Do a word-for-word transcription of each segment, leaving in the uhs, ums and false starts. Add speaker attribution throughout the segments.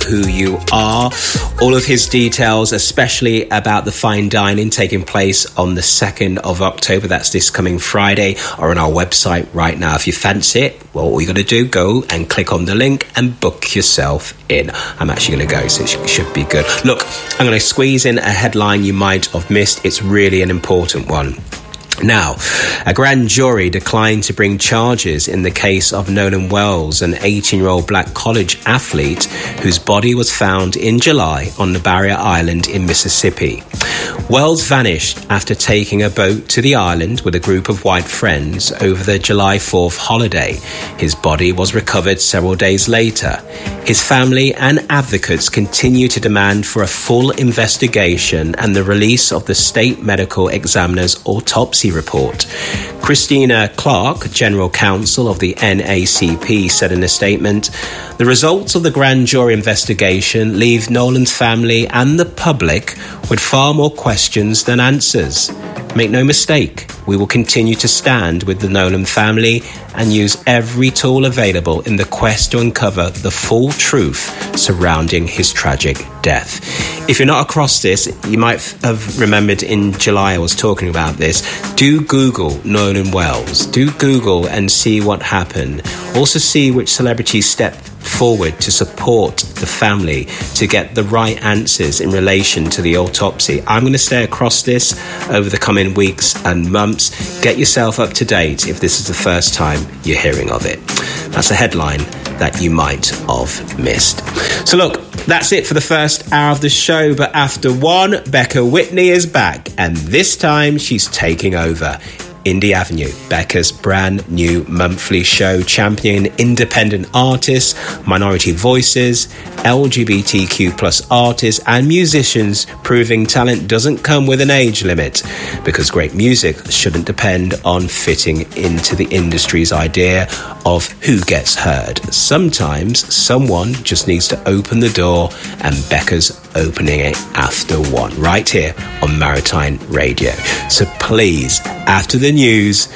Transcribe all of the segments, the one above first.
Speaker 1: who you are. All of his details, especially about the fine dining taking place on the second of October, that's this coming Friday, are on our website right now. If you fancy it, well, all you got to do, go and click on the link and book yourself in. I'm actually going to go, so it should be good. Look, I'm going to squeeze in a headline you might have missed. It's really an important one. Now, a grand jury declined to bring charges in the case of Nolan Wells, an eighteen-year-old black college athlete whose body was found in July on the Barrier Island in Mississippi. Wells vanished after taking a boat to the island with a group of white friends over the July fourth holiday. His body was recovered several days later. His family and advocates continue to demand for a full investigation and the release of the state medical examiner's autopsy report. Christina Clark, General Counsel of the N A C P, said in a statement, "The results of the grand jury investigation leave Nolan's family and the public with far more questions than answers. Make no mistake, we will continue to stand with the Nolan family and use every tool available in the quest to uncover the full truth surrounding his tragic death." If you're not across this, you might have remembered in July I was talking about this. Do Google Nolan Wells. Do Google and see what happened. Also see which celebrities stepped forward to support the family to get the right answers in relation to the autopsy. I'm going to stay across this over the coming weeks and months. Get yourself up to date if this is the first time you're hearing of it. That's a headline that you might have missed. So look, that's it for the first hour of the show, but after one, Becca Whitney is back, and this time she's taking over. Indie Avenue, Becca's brand new monthly show championing independent artists, minority voices, L G B T Q plus artists and musicians, proving talent doesn't come with an age limit, because great music shouldn't depend on fitting into the industry's idea of who gets heard. Sometimes someone just needs to open the door, and Becca's opening it after one, right here on Maritime Radio. So please, after the news,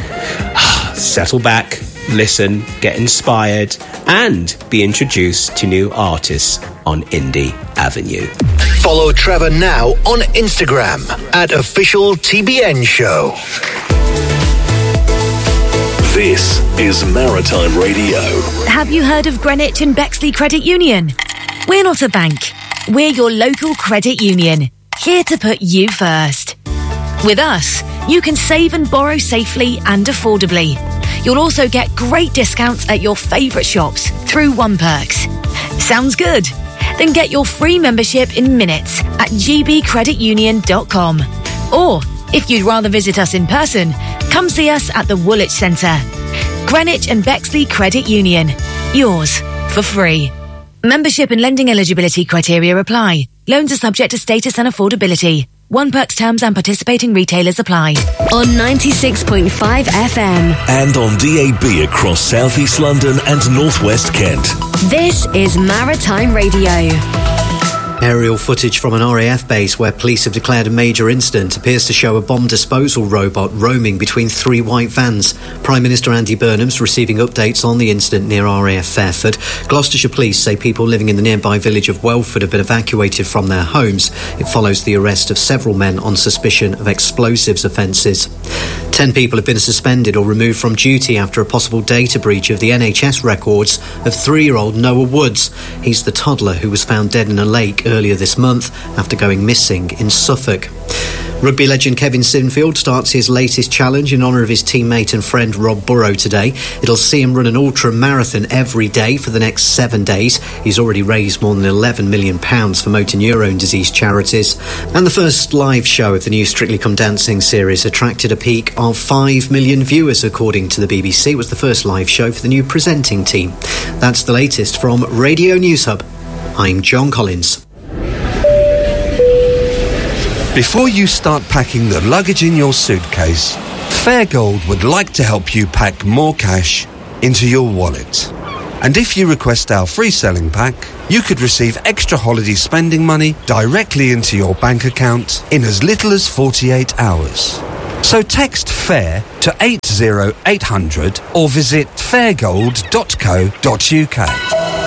Speaker 1: settle back, listen, get inspired, and be introduced to new artists on Indie Avenue.
Speaker 2: Follow Trevor now on Instagram at Official T B N Show.
Speaker 3: This is Maritime Radio.
Speaker 4: Have you heard of Greenwich and Bexley Credit Union? We're not a bank. We're your local credit union, here to put you first. With us, you can save and borrow safely and affordably. You'll also get great discounts at your favourite shops through OnePerks. Sounds good? Then get your free membership in minutes at g b credit union dot com. Or, if you'd rather visit us in person, come see us at the Woolwich Centre. Greenwich and Bexley Credit Union. Yours for free. Membership and lending eligibility criteria apply. Loans are subject to status and affordability. OnePerks terms and participating retailers apply.
Speaker 5: On ninety-six point five F M.
Speaker 3: And on D A B across South East London and North West Kent.
Speaker 5: This is Maritime Radio.
Speaker 6: Aerial footage from an R A F base where police have declared a major incident appears to show a bomb disposal robot roaming between three white vans. Prime Minister Andy Burnham's receiving updates on the incident near R A F Fairford. Gloucestershire police say people living in the nearby village of Welford have been evacuated from their homes. It follows the arrest of several men on suspicion of explosives offences. Ten people have been suspended or removed from duty after a possible data breach of the N H S records of three-year-old Noah Woods. He's the toddler who was found dead in a lake earlier this month after going missing in Suffolk. Rugby legend Kevin Sinfield starts his latest challenge in honour of his teammate and friend Rob Burrow today. It'll see him run an ultra marathon every day for the next seven days. He's already raised more than eleven million pounds for motor neurone disease charities. And the first live show of the new Strictly Come Dancing series attracted a peak of five million viewers, according to the B B C. It was the first live show for the new presenting team. That's the latest from Radio News Hub. I'm John Collins.
Speaker 7: Before you start packing the luggage in your suitcase, Fairgold would like to help you pack more cash into your wallet. And if you request our free selling pack, you could receive extra holiday spending money directly into your bank account in as little as forty-eight hours. So text FAIR to eight zero eight hundred or visit fairgold dot co dot uk.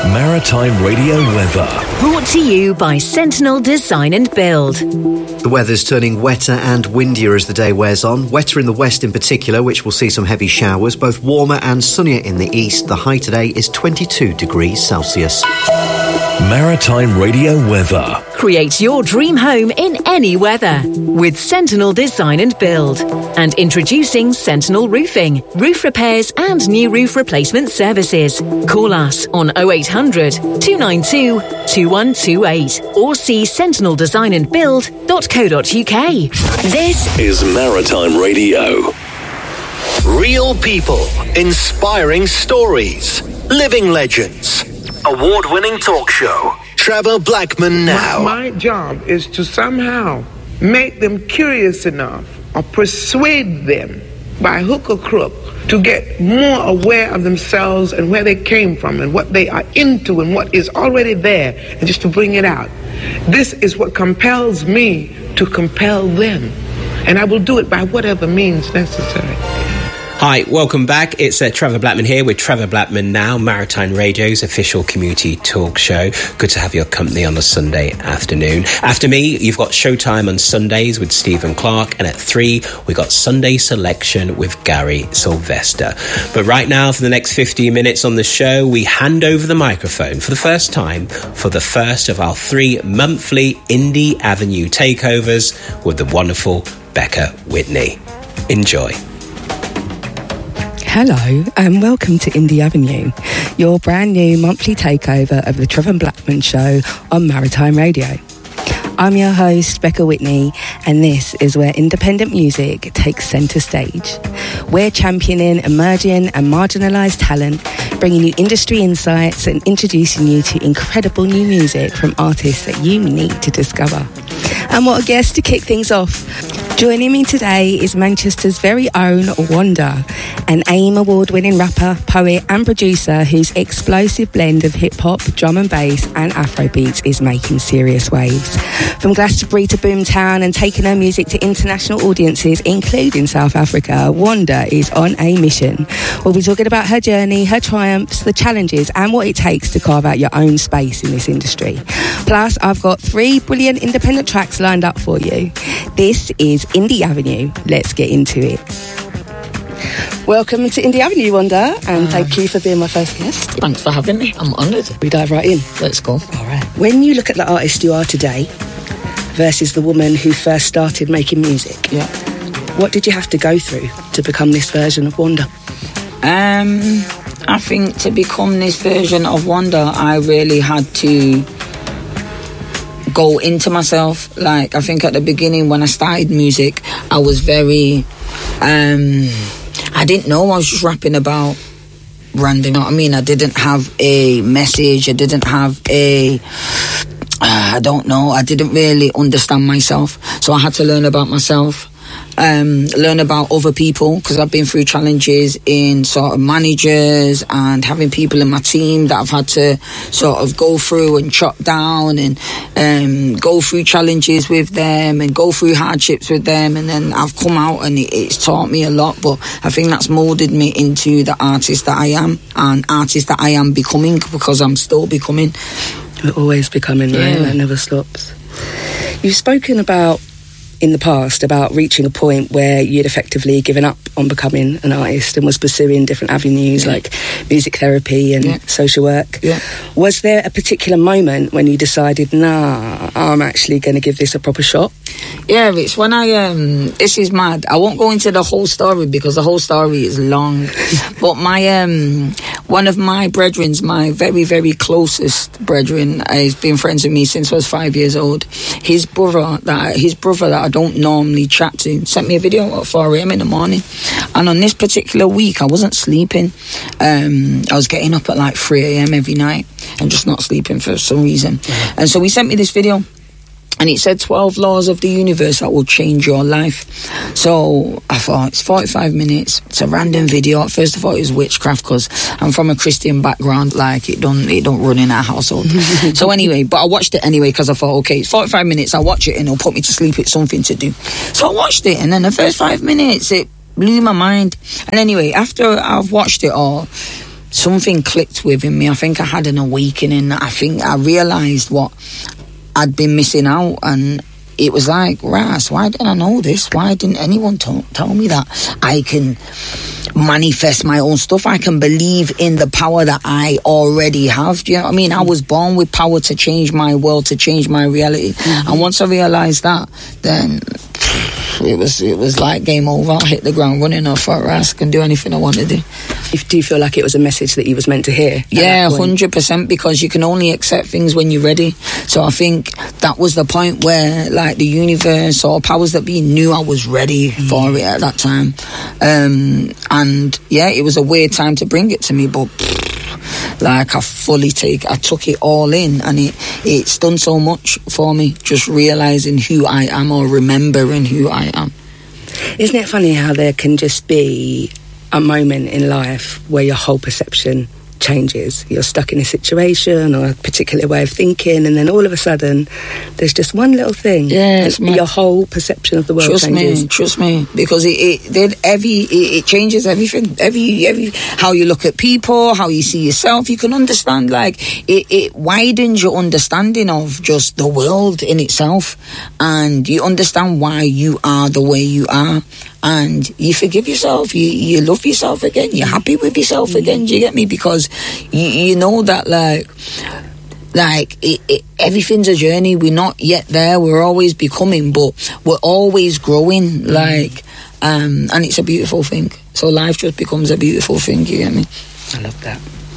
Speaker 3: Maritime Radio weather.
Speaker 4: Brought to you by Sentinel Design and Build.
Speaker 6: The weather's turning wetter and windier as the day wears on. Wetter in the west in particular, which will see some heavy showers. Both warmer and sunnier in the east. The high today is twenty-two degrees Celsius.
Speaker 3: Maritime Radio weather.
Speaker 4: Create your dream home in any weather with Sentinel Design and Build. And introducing Sentinel Roofing, roof repairs and new roof replacement services. Call us on oh eight hundred, two nine two, two one two eight or see sentinel design and build dot co dot uk.
Speaker 3: This is Maritime Radio.
Speaker 2: Real people, inspiring stories, living legends. Award-winning talk show. Trevor Blackman Now.
Speaker 8: My, my job is to somehow make them curious enough or persuade them by hook or crook to get more aware of themselves and where they came from and what they are into and what is already there, and just to bring it out. This is what compels me to compel them, and I will do it by whatever means necessary.
Speaker 1: Hi, welcome back. It's uh, Trevor Blackman here with Trevor Blackman Now, Maritime Radio's official community talk show. Good to have your company on a Sunday afternoon. After me, you've got Showtime on Sundays with Stephen Clark, and at three, we got Sunday Selection with Gary Sylvester. But right now, for the next fifteen minutes on the show, we hand over the microphone for the first time for the first of our three monthly Indie Avenue takeovers with the wonderful Becca Whitney. Enjoy.
Speaker 9: Hello and welcome to Indie Avenue, your brand new monthly takeover of the Trevor Blackman Show on Maritime Radio. I'm your host, Becca Whitney, and this is where independent music takes centre stage. We're championing emerging and marginalised talent, bringing you industry insights and introducing you to incredible new music from artists that you need to discover. And what a guest to kick things off. Joining me today is Manchester's very own Wanda, an AIM award-winning rapper, poet and producer whose explosive blend of hip-hop, drum and bass and Afrobeats is making serious waves. From Glastonbury to Boomtown and taking her music to international audiences, including South Africa, Wanda is on a mission. We'll be talking about her journey, her triumphs, the challenges and what it takes to carve out your own space in this industry. Plus, I've got three brilliant independent tracks lined up for you. This is Indie Avenue. Let's get into it. Welcome to Indie Avenue, Wanda, and uh, thank you for being my first guest.
Speaker 10: Thanks for having me. I'm honoured.
Speaker 9: We dive right in.
Speaker 10: Let's go.
Speaker 9: All right. When you look at the artist you are today versus the woman who first started making music,
Speaker 10: yeah,
Speaker 9: what did you have to go through to become this version of Wanda?
Speaker 10: Um, I think to become this version of Wanda, I really had to go into myself. Like, I think at the beginning when I started music, I was very um I didn't know, I was just rapping about random, you know what I mean? I didn't have a message, I didn't have a uh, I don't know, I didn't really understand myself, so I had to learn about myself. Um, learn about other people, because I've been through challenges in sort of managers and having people in my team that I've had to sort of go through and chop down and um, go through challenges with them and go through hardships with them, and then I've come out and it, it's taught me a lot. But I think that's moulded me into the artist that I am, and artist that I am becoming, because I'm still becoming.
Speaker 9: We're always becoming, right?
Speaker 10: Yeah.
Speaker 9: That never stops. You've spoken about in the past about reaching a point where you'd effectively given up on becoming an artist and was pursuing different avenues, yeah, like music therapy and, yeah, social work.
Speaker 10: Yeah.
Speaker 9: Was there a particular moment when you decided, nah, I'm actually going to give this a proper shot?
Speaker 10: Yeah, it's when I, um, this is mad. I won't go into the whole story because the whole story is long. But my, um, one of my brethrens, my very, very closest brethren, has been friends with me since I was five years old. His brother, that his brother that I don't normally chat to, sent me a video at four a.m. in the morning. And on this particular week, I wasn't sleeping. Um, I was getting up at like three a.m. every night and just not sleeping for some reason. Yeah. And so he sent me this video. And it said twelve laws of the universe that will change your life. So I thought, it's forty-five minutes. It's a random video. At first I thought it was witchcraft because I'm from a Christian background. Like, it don't, it don't run in our household. So anyway, but I watched it anyway because I thought, okay, it's forty-five minutes. I'll watch it and it'll put me to sleep. It's something to do. So I watched it, and then the first five minutes, it blew my mind. And anyway, after I've watched it all, something clicked within me. I think I had an awakening. I think I realised what I'd been missing out, and it was like, Ras, why didn't I know this? Why didn't anyone t- tell me that I can manifest my own stuff? I can believe in the power that I already have. Do you know what I mean? I was born with power to change my world, to change my reality. Mm-hmm. And once I realised that, then it was it was like game over. I hit the ground running. I thought, Ras, I can do anything I want to do.
Speaker 9: Do you feel like it was a message that you was meant to hear?
Speaker 10: Yeah, one hundred percent, because you can only accept things when you're ready. So I think that was the point where, like, the universe or powers that be knew I was ready mm. for it at that time. Um, and, yeah, it was a weird time to bring it to me, but, pff, like, I fully take, I took it all in, and it it's done so much for me, just realising who I am or remembering who I am.
Speaker 9: Isn't it funny how there can just be a moment in life where your whole perception changes? You're stuck in a situation or a particular way of thinking, and then all of a sudden there's just one little thing,
Speaker 10: yeah,
Speaker 9: and your whole perception of the world
Speaker 10: trust
Speaker 9: changes.
Speaker 10: me trust me because it it did every it, it changes everything, every every how you look at people, how you see yourself. You can understand, like, it, it widens your understanding of just the world in itself, and you understand why you are the way you are. And you forgive yourself, you, you love yourself again, you're happy with yourself mm-hmm. again, do you get me? Because you, you know that, like, like it, it, everything's a journey. We're not yet there, we're always becoming, but we're always growing, mm-hmm. like, um, and it's a beautiful thing. So life just becomes a beautiful thing, you get me?
Speaker 9: I love that.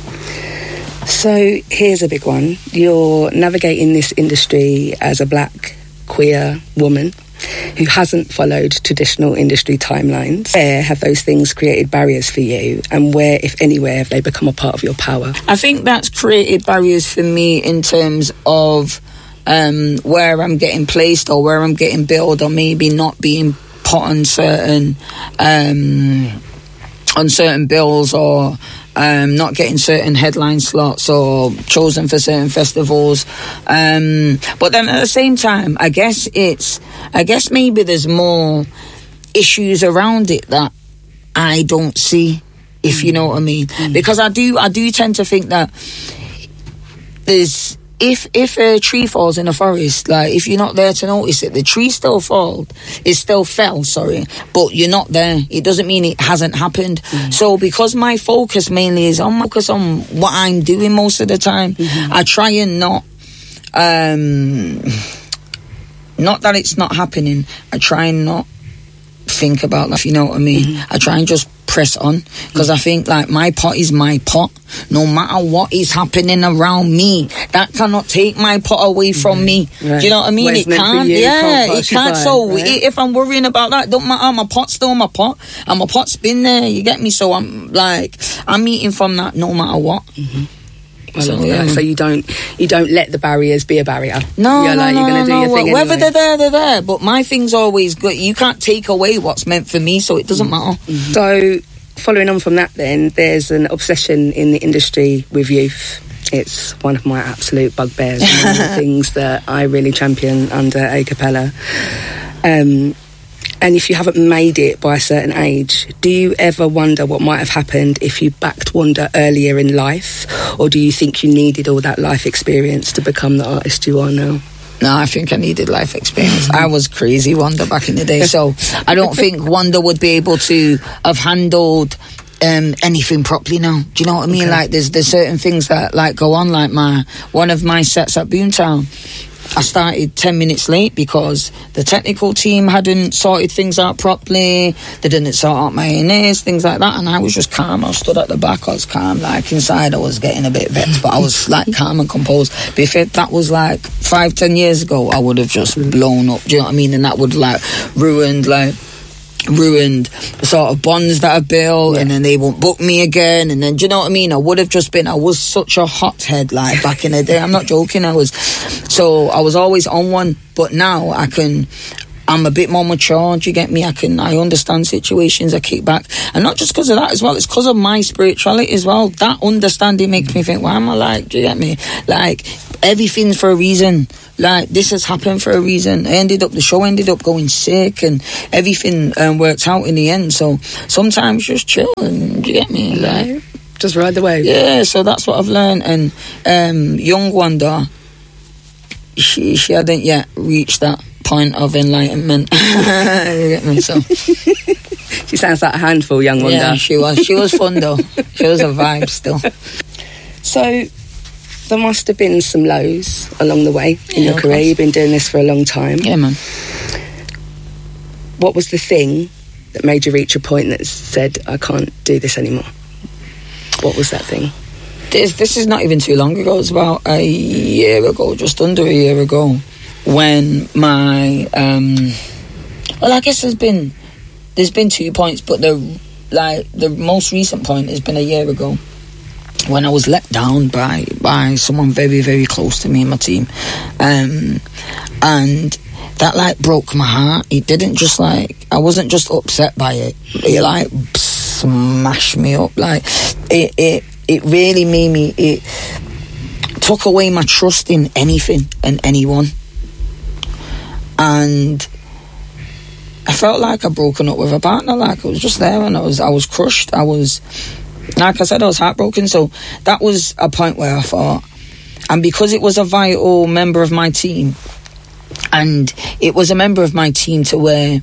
Speaker 9: So here's a big one. You're navigating this industry as a black, queer woman who hasn't followed traditional industry timelines. Where have those things created barriers for you, and where, if anywhere, have they become a part of your power?
Speaker 10: I think that's created barriers for me in terms of um, where I'm getting placed or where I'm getting billed, or maybe not being put on certain um, on certain bills, or Um, not getting certain headline slots or chosen for certain festivals. Um, but then at the same time, I guess it's, I guess maybe there's more issues around it that I don't see, if you know what I mean. Mm. Because I do, I do tend to think that there's, If if a tree falls in a forest, like, if you're not there to notice it, the tree still fall, it still fell, sorry, but you're not there. It doesn't mean it hasn't happened. Mm-hmm. So because my focus mainly is on focus on what I'm doing most of the time, mm-hmm. I try and not, um, not that it's not happening. I try and not think about that, if you know what I mean. Mm-hmm. I try and just press on, because I think, like, my pot is my pot. No matter what is happening around me, that cannot take my pot away from me. Right. Do you know what I mean? It can't. You, yeah, can't it can't. By, so right? If I'm worrying about that, don't matter. My pot's still my pot, and my pot's been there. You get me? So I'm like, I'm eating from that no matter what. Mm-hmm.
Speaker 9: I so, love that. Yeah. So you don't you don't let the barriers be a barrier.
Speaker 10: No,
Speaker 9: you're
Speaker 10: no,
Speaker 9: like,
Speaker 10: no,
Speaker 9: you're gonna
Speaker 10: no,
Speaker 9: do your
Speaker 10: no.
Speaker 9: thing
Speaker 10: Whether
Speaker 9: anyway.
Speaker 10: they're there, they're there. But my thing's always good. You can't take away what's meant for me, so it doesn't matter.
Speaker 9: Mm-hmm. So, following on from that, then, there's an obsession in the industry with youth. It's one of my absolute bugbears, and one of the things that I really champion under A Cappella. Um, and if you haven't made it by a certain age, do you ever wonder what might have happened if you backed Wanda earlier in life? Or do you think you needed all that life experience to become the artist you are now?
Speaker 10: No, I think I needed life experience. I was crazy Wanda back in the day, so I don't think Wanda would be able to have handled um, anything properly now. Do you know what I mean? Okay. Like, there's there's certain things that, like, go on, like my one of my sets at Boomtown. I started ten minutes late because the technical team hadn't sorted things out properly. They didn't sort out my ears, things like that. And I was just calm. I stood at the back. I was calm. Like, inside, I was getting a bit vexed, but I was, like, calm and composed. But if it, that was, like, five, ten years ago, I would have just blown up. Do you know what I mean? And that would, like, ruined, like, ruined the sort of bonds that I built, yeah. And then they won't book me again, and then, do you know what I mean? I would have just been, I was such a hothead, like, back in the day. I'm not joking. I was, so I was always on one, but now I can, I'm a bit more mature, do you get me? I can, I understand situations, I kick back, and not just because of that as well, it's because of my spirituality as well. That understanding makes me think, why am I like, do you get me? Like, everything's for a reason. Like, this has happened for a reason. I ended up, the show ended up going sick, and everything um, worked out in the end. So sometimes just chill, and do you get me? Like,
Speaker 9: Just ride the wave.
Speaker 10: Yeah, so that's what I've learned. And um, young Wanda, she she hadn't yet reached that point of enlightenment. You get me? So
Speaker 9: she sounds like a handful, young Wanda.
Speaker 10: Yeah, she was. She was fun though. She was a vibe still.
Speaker 9: So there must have been some lows along the way in
Speaker 10: Yeah,
Speaker 9: your career. You've been doing this for a long time.
Speaker 10: Yeah, man.
Speaker 9: What was the thing that made you reach a point that said, I can't do this anymore? What was that thing?
Speaker 10: This, this is not even too long ago. It's about a year ago, just under a year ago, when my um, well, I guess there's been there's been two points, but the like the most recent point has been a year ago when I was let down by by someone very very close to me and my team, um, and that like broke my heart. It didn't just like I wasn't just upset by it. It like smashed me up. Like it it. It really made me, it took away my trust in anything and anyone. And I felt like I'd broken up with a partner. Like I was just there and I was I was crushed. I was, like I said, I was heartbroken. So that was a point where I thought, and because it was a vital member of my team, and it was a member of my team to where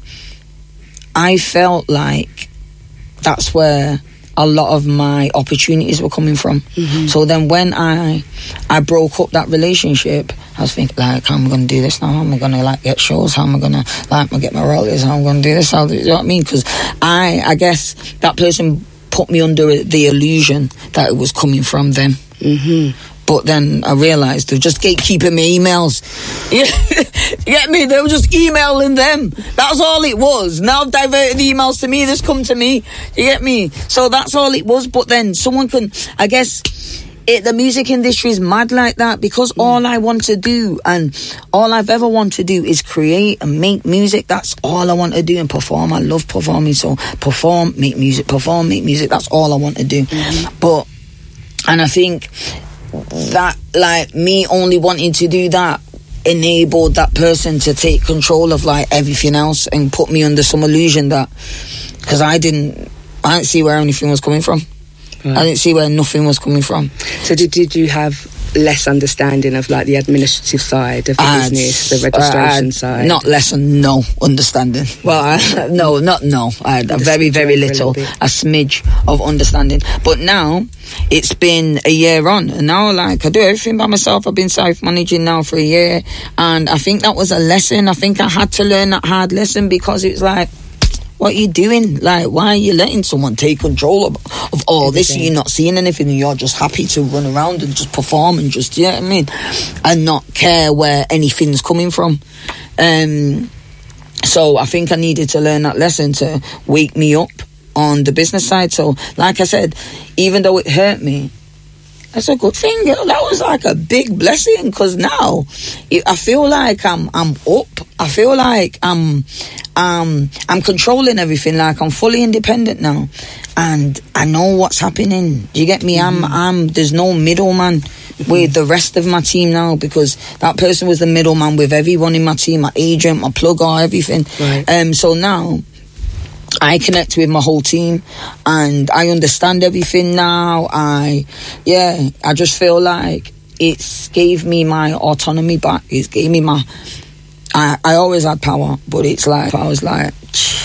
Speaker 10: I felt like that's where a lot of my opportunities were coming from. Mm-hmm. So then when I I broke up that relationship, I was thinking, like, how am I going to do this now? How am I going to, like, get shows? How am I going to, like, get my royalties? How am I going to do this? How do you know what I mean? Because I, I guess that person put me under the illusion that it was coming from them. Mm-hmm. But then I realised they're just gatekeeping my emails. You get me? They were just emailing them. That's all it was. Now I've diverted the emails to me. This come to me. You get me? So that's all it was. But then someone can, I guess, it, the music industry is mad like that because all I want to do and all I've ever wanted to do is create and make music. That's all I want to do and perform. I love performing. So perform, make music, perform, make music. That's all I want to do. Mm-hmm. But, and I think that, like, me only wanting to do that enabled that person to take control of, like, everything else and put me under some illusion that, because I didn't I didn't see where anything was coming from. Right. I didn't see where nothing was coming from.
Speaker 9: So did, did you have less understanding of, like, the administrative side of the
Speaker 10: I'd,
Speaker 9: business, the registration
Speaker 10: I'd,
Speaker 9: side?
Speaker 10: Not less than no understanding. Well, I, no, not no. I had a very, very little, a, a smidge of understanding. But now, it's been a year on, and now, like, I do everything by myself. I've been self-managing now for a year, and I think that was a lesson. I think I had to learn that hard lesson because it's like, what are you doing? Like, why are you letting someone take control of, of all this and you're not seeing anything and you're just happy to run around and just perform and just, you know what I mean? And not care where anything's coming from. Um, so I think I needed to learn that lesson to wake me up on the business side. So, like I said, even though it hurt me, that's a good thing. That was like a big blessing because now it, I feel like I'm I'm up. I feel like I'm um I'm controlling everything. Like I'm fully independent now, and I know what's happening. Do you get me? Mm-hmm. I'm I'm. There's no middleman mm-hmm. with the rest of my team now because that person was the middleman with everyone in my team, my agent, my plugger, everything. Right. Um. So now I connect with my whole team and I understand everything now. I, yeah, I just feel like it's gave me my autonomy back. It gave me my, I, I always had power, but it's like, I was like,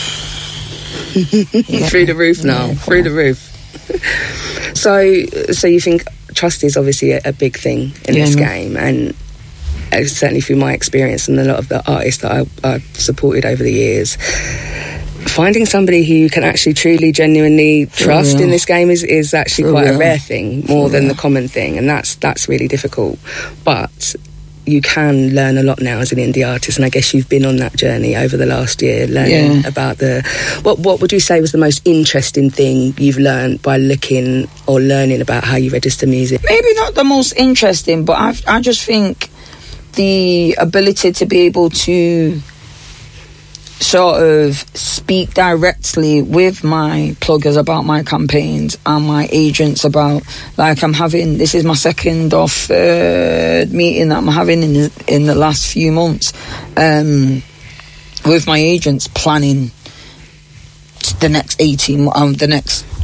Speaker 9: through the roof now, yeah, through the roof. So, so you think trust is obviously a, a big thing in yeah, this no. game, and uh, certainly through my experience and a lot of the artists that I, I've supported over the years, finding somebody who you can actually truly genuinely trust in this game is, is actually For quite real. a rare thing, more For than real. the common thing, and that's that's really difficult. But you can learn a lot now as an indie artist, and I guess you've been on that journey over the last year, learning yeah. about the what what would you say was the most interesting thing you've learned by looking or learning about how you register music?
Speaker 10: Maybe not the most interesting, but I I just think the ability to be able to sort of speak directly with my pluggers about my campaigns and my agents about, like, I'm having, this is my second or third meeting that I'm having in the, in the last few months um, with my agents, planning the next eighteen, um, the next